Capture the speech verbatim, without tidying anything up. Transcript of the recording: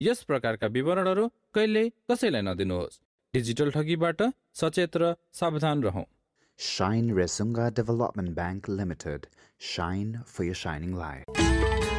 यस प्रकारका विवरणहरू कहिल्यै कसैलाई नदिनुहोस्। डिजिटल ठगीबाट सचेत र सावधान रहौं। Shine Resunga Development Bank Limited. Shine for your shining light.